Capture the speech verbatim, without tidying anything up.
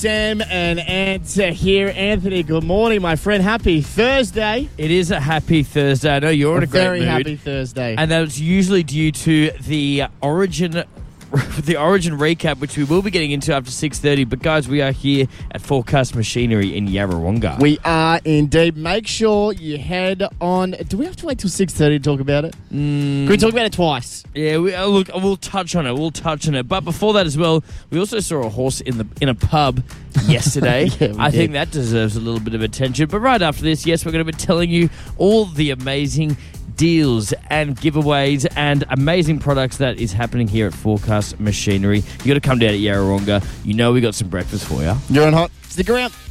Sam and Ant here. Anthony, good morning, my friend. Happy Thursday. It is a happy Thursday. I know you're in a, a great very mood. happy Thursday. And that's usually due to the Origin the Origin recap, which we will be getting into after six thirty. But, guys, we are here at Forecast Machinery in Yarrawonga. We are indeed. Make sure you head on. Do we have to wait till six thirty to talk about it? Mm. Can we talk about it twice? Yeah, we, uh, look, we'll touch on it. We'll touch on it. But before that as well, we also saw a horse in the in a pub yesterday. yeah, I did. think that deserves a little bit of attention. But right after this, yes, we're going to be telling you all the amazing deals and giveaways and amazing products that is happening here at Forecast Machinery. You got to come down to Yarrawonga. You know we got some breakfast for you. You're on hot. Stick around.